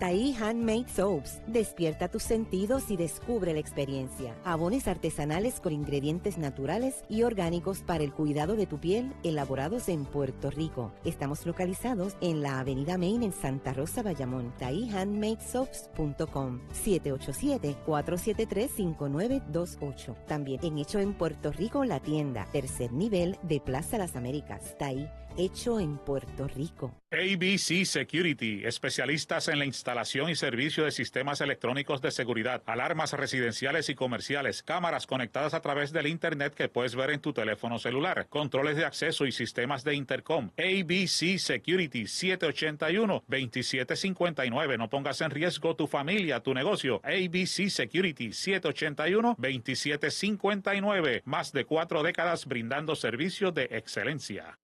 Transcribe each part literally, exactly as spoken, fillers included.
Tahí Handmade Soaps. Despierta tus sentidos y descubre la experiencia. Jabones artesanales con ingredientes naturales y orgánicos para el cuidado de tu piel, elaborados en Puerto Rico. Estamos localizados en la Avenida Main en Santa Rosa, Bayamón. Tahí Handmade Soaps punto com. siete ocho siete, cuatro siete tres, cinco nueve dos ocho. También en Hecho en Puerto Rico, la tienda, tercer nivel de Plaza Las Américas. Tahí, hecho en Puerto Rico. A B C Security, especialistas en la instalación y servicio de sistemas electrónicos de seguridad, alarmas residenciales y comerciales, cámaras conectadas a través del Internet que puedes ver en tu teléfono celular, controles de acceso y sistemas de intercom. A B C Security, siete ocho uno, dos siete cinco nueve. No pongas en riesgo tu familia, tu negocio. A B C Security, siete ocho uno, dos siete cinco nueve. Más de cuatro décadas brindando servicios de excelencia.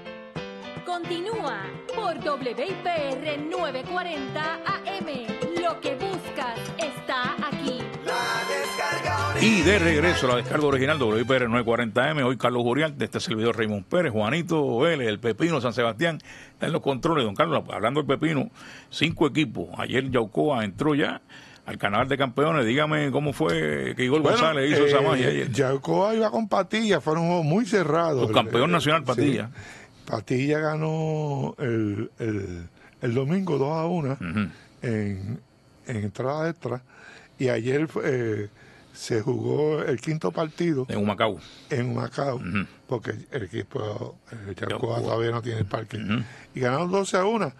Continúa por W I P R novecientos cuarenta A M. Lo que buscas está aquí. La descarga Y de regreso a la descarga original W I P R novecientos cuarenta A M. Hoy Carlos Urián, de este servidor Raymond Pérez, Juanito Vélez, el Pepino San Sebastián, está en los controles. Don Carlos, hablando del Pepino, cinco equipos. Ayer Yaucoa entró ya al Carnaval de Campeones. Dígame cómo fue que Igor bueno, González hizo eh, esa magia ayer. Yaucoa iba con Patilla, fueron juegos muy cerrados. El campeón nacional Patilla. Sí. Patilla ganó el, el, el domingo dos a uno uh-huh. en, en entrada extra, y ayer eh, se jugó el quinto partido en Humacao, en Humacao uh-huh. porque el equipo el Yaucoa todavía no tiene parque uh-huh. y ganaron doce a uno.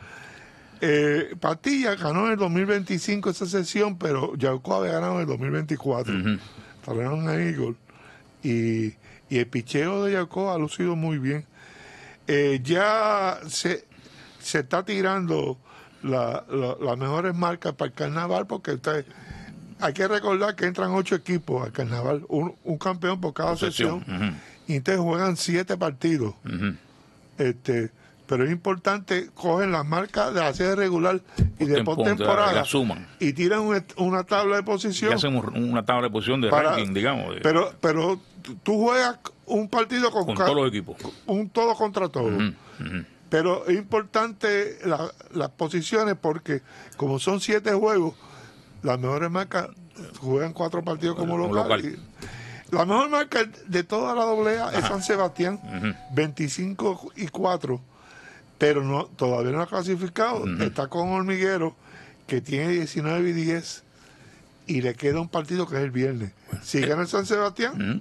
eh, Patilla ganó en el dos mil veinticinco esa sesión, pero Yaucoa había ganado en el dos mil veinticuatro. Uh-huh. Trajeron a Eagle y, y el picheo de Yaucoa ha lucido muy bien. Eh, ya se, se está tirando la, la, las mejores marcas para el carnaval, porque usted, hay que recordar que entran ocho equipos al carnaval, un, un campeón por cada sesión, uh-huh. y entonces juegan siete partidos. Uh-huh. este pero es importante, cogen las marcas de la serie regular y de postemporada y tiran un, una tabla de posición. Y hacen una tabla de posición de para, ranking, digamos. De... Pero, pero tú juegas un partido con, con todos los equipos. Un todo contra todo. Uh-huh, uh-huh. Pero es importante la, las posiciones, porque como son siete juegos, las mejores marcas juegan cuatro partidos como local. local. Y la mejor marca de toda la doble A es San Sebastián, uh-huh. veinticinco y cuatro. Pero no, todavía no ha clasificado. Uh-huh. Está con Hormiguero, que tiene diecinueve y diez, y le queda un partido que es el viernes. Si gana el San Sebastián, uh-huh.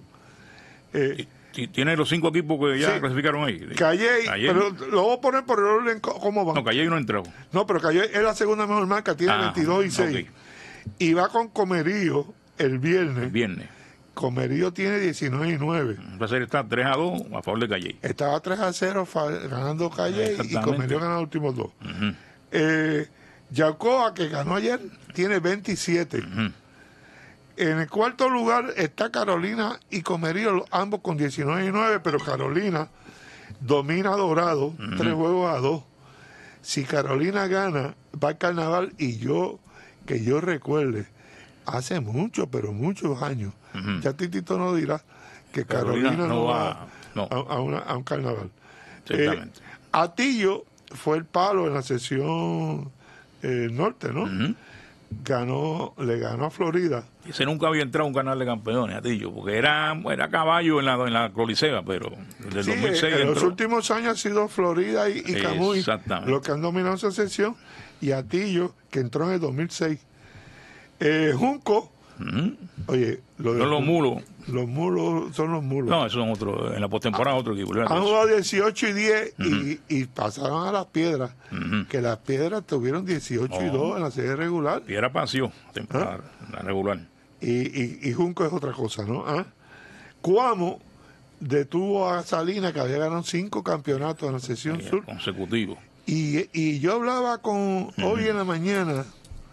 eh, tiene los cinco equipos que ya sí, clasificaron ahí. Calley, pero lo voy a poner por el orden cómo va. No, Calley no entró. No, pero Calley es la segunda mejor marca, tiene ah, veintidós y seis. Okay. Y va con Comerío el viernes. El viernes. Comerío tiene diecinueve y nueve. Va a ser está tres a dos a favor de Calley. Estaba tres a cero ganando Calley, y Comerío gana los últimos dos. Uh-huh. eh, Yaucoa, que ganó ayer, tiene veintisiete. Uh-huh. En el cuarto lugar está Carolina y Comerío, ambos con diecinueve y nueve, pero Carolina domina a Dorado, uh-huh. tres juegos a dos. Si Carolina gana, va al carnaval, y yo, que yo recuerde, hace mucho, pero muchos años, uh-huh. ya Titito no dirá que Carolina, Carolina no, no va, va no. A, a, una, a un carnaval. Exactamente. Eh, Atillo fue el palo en la sesión eh, norte, ¿no? Uh-huh. Ganó, le ganó a Florida. Ese nunca había entrado a un canal de campeones, Atillo, porque era, era caballo en la, en la Colisea, pero desde el sí, dos mil seis en entró. Los últimos años ha sido Florida y, y Camuy los que han dominado esa sesión, y Atillo, que entró en el dos mil seis. Eh, Junco, uh-huh. oye, lo de no los mulos. Los mulos son los mulos. No, esos son otros, en la postemporada otro equipo. Han jugado dieciocho y diez, uh-huh. y, y pasaron a las Piedras, uh-huh. que las Piedras tuvieron dieciocho oh. y dos en la serie regular. Piedra pasó, temporada, ¿ah? La regular. Y, y, y Junco es otra cosa, ¿no? ¿Ah? Cuamo detuvo a Salinas, que había ganado cinco campeonatos en la sesión sí, sur. Consecutivo. Y, y yo hablaba con, uh-huh. hoy en la mañana,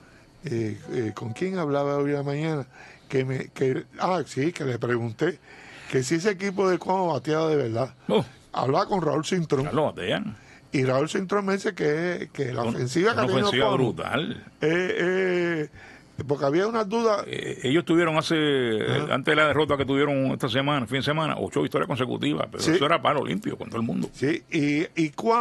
eh, eh, ¿con quién hablaba hoy en la mañana? Que me, que, ah, sí, que le pregunté que si ese equipo de Cuamo bateaba de verdad. Oh. Hablaba con Raúl Cintrón. Ya lo batean. Y Raúl Cintrón me dice que, que la Una, ofensiva que una ofensiva Cuamo, brutal. Eh, eh, porque había unas dudas. Eh, ellos tuvieron hace, eh, antes de la derrota que tuvieron esta semana, fin de semana, ocho victorias consecutivas, pero sí. Eso era palo limpio con todo el mundo. Sí, y, y Cuamo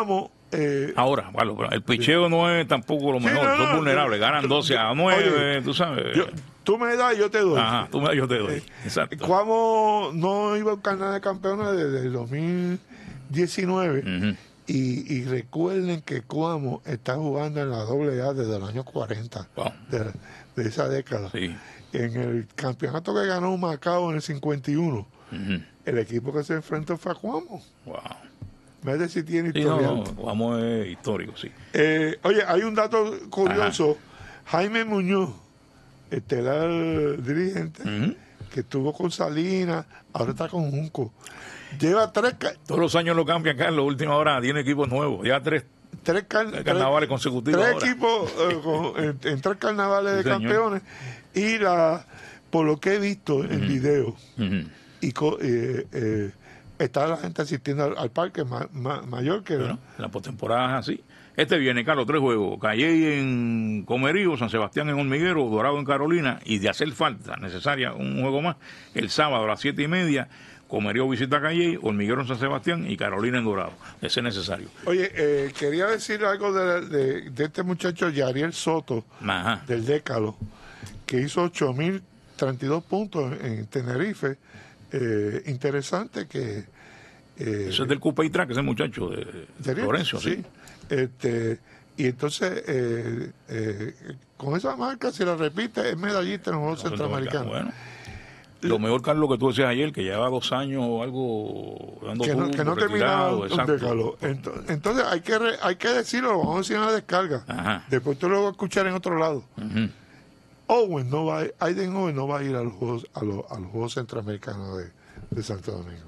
Eh, Ahora, bueno, el picheo no es tampoco lo sí, mejor, no, son no, vulnerables, yo- ganan yo- doce a yo- nueve, oye, tú sabes. yo- tú me das y yo te doy. Ajá, tú me yo te doy. Exacto. Cuamo no iba al canal de campeones desde el dos mil diecinueve. Ujú. y, y recuerden que Cuamo está jugando en la doble A desde el año cuarenta, Wow. de, de esa década. Sí. En el campeonato que ganó Macao en el cincuenta y uno, Ujú. el equipo que se enfrentó fue a Cuamo. Wow. Ves si tiene Sí, no, historial. no, vamos, es histórico, sí. Eh, oye, hay un dato curioso. Jaime Muñoz, estelar dirigente, Ujú. que estuvo con Salinas, ahora está con Junco. Lleva tres, ca- Todos los años lo cambian, Carlos, última hora tiene equipos nuevos, ya tres tres, car- carnavales consecutivos tres ahora. equipos eh, con- en, en tres carnavales de Sí, señor. campeones. Y la por lo que he visto en video, Ujú. y co- eh, eh, está la gente asistiendo al, al parque ma- ma- mayor que Bueno, la postemporada es así. Este viene, Carlos, tres juegos. Calle en Comerío, San Sebastián en Hormiguero, Dorado en Carolina, y de hacer falta necesaria un juego más, el sábado a las siete y media, Comerío visita Calle, Hormiguero en San Sebastián y Carolina en Dorado. Ese es necesario. Oye, eh, quería decir algo de, de- de este muchacho Yariel Soto, Ajá. del Décalo, que hizo ocho mil treinta y dos puntos en Tenerife. Eh, interesante que... eh, Ese es del Cupa y Track, ese muchacho de Yariel, Florencio, sí. Este, y entonces, eh, eh, con esa marca, si la repite, es medallista en los Juegos Centroamericanos. Bueno. Lo mejor, Carlos, que tú decías ayer, que lleva dos años o algo dando Que no, tubo, que no terminaba retirado, un exacto. Décalo. Ento- Entonces, hay que re- hay que decirlo, lo vamos a decir en la descarga. Ajá. Después tú lo vas a escuchar en otro lado. Ujú. Owen no va a, Aiden Owen no va a ir a los Juegos, a los, a los Juegos Centroamericanos de, de Santo Domingo.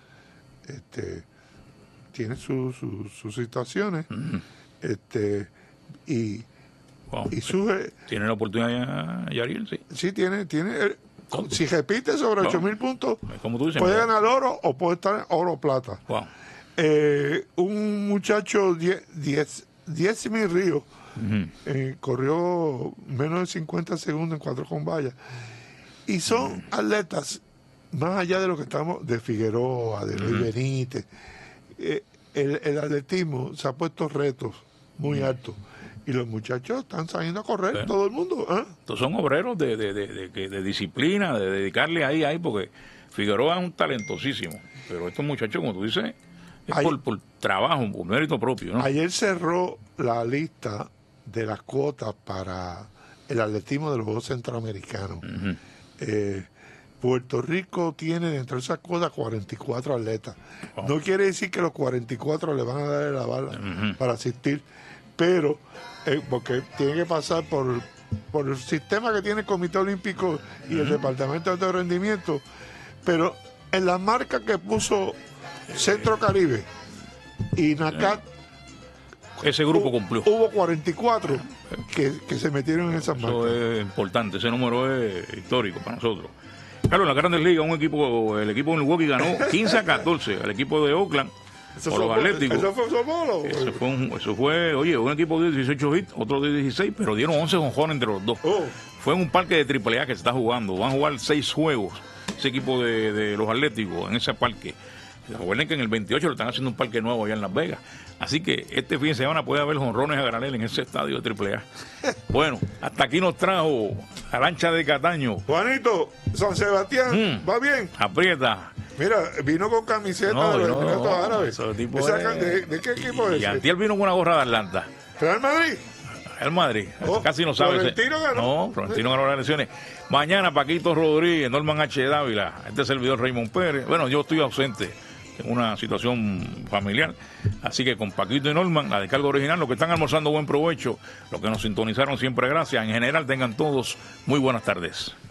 Este, tiene su- su- sus situaciones. Este, y, Wow. y su, Tiene la oportunidad ya, Yariel, sí. sí tiene, tiene eh, ¿Cómo? si repite sobre No. ocho mil puntos, Como tú dices. puede mira. ganar oro o puede estar en oro o plata. Wow. Eh, un muchacho, diez mil Ríos, Ujú. eh, corrió menos de cincuenta segundos en cuatro con vallas. Y son atletas, más allá de lo que estamos, de Figueroa, de Luis Benítez. Eh, el, el atletismo se ha puesto retos muy altos. Y los muchachos están saliendo a correr, Sí. todo el mundo. ¿eh? Estos son obreros de, de, de, de, de- de disciplina, de dedicarle ahí, ahí, porque Figueroa es un talentosísimo. Pero estos muchachos, como tú dices, es Ay- por, por trabajo, por mérito propio, ¿no? Ayer cerró la lista de las cuotas para el atletismo de los Juegos Centroamericanos. Ujú. Eh, Puerto Rico tiene dentro de esas cuotas cuarenta y cuatro atletas. Wow. No quiere decir que los cuarenta y cuatro le van a dar la bala Ujú. para asistir, pero eh, porque tiene que pasar por, por el sistema que tiene el Comité Olímpico y el Departamento de Alto Rendimiento, pero en la marca que puso Centro Caribe y NACAT, Ese grupo hu- cumplió. hubo cuarenta y cuatro que, que se metieron en esas Eso marcas. es importante, ese número es histórico para nosotros. Claro, en la Grandes Ligas, un equipo, el equipo de Milwaukee ganó quince a catorce al equipo de Oakland, Eso por los fue- Atléticos. Eso fue softball, ¿o? Eso fue, un- eso fue, oye, un equipo de dieciocho hits, otro de dieciséis, pero dieron once jonjones entre los dos. Oh. Fue en un parque de triple A que se está jugando. Van a jugar seis juegos ese equipo de, de los Atléticos en ese parque. Recuerden que en el veintiocho le están haciendo un parque nuevo allá en Las Vegas. Así que este fin de semana puede haber jonrones a granel en ese estadio de triple A. Bueno, hasta aquí nos trajo la lancha de Cataño. Juanito, San Sebastián, Mm. ¿va bien? Aprieta. Mira, vino con camiseta No, de los no, Emiratos no, Árabes. ese tipo Esa es- ca- ¿De, de qué equipo Y es? ese? Antiel vino con una gorra de Atlanta. ¿Real Madrid? El Madrid, Oh, casi no sabe. Florentino ganó. No, Florentino ganó las elecciones. Mañana Paquito Rodríguez, Norman H. Dávila, este servidor Raymond Pérez. Bueno, yo estoy ausente en una situación familiar, así que con Paquito y Norman, la descarga original, los que están almorzando, buen provecho, los que nos sintonizaron siempre, gracias. En general, tengan todos muy buenas tardes.